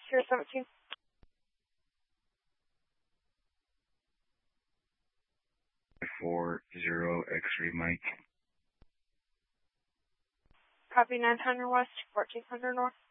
Sierra 17. X-ray Mike. Copy 900 West, 1400 North.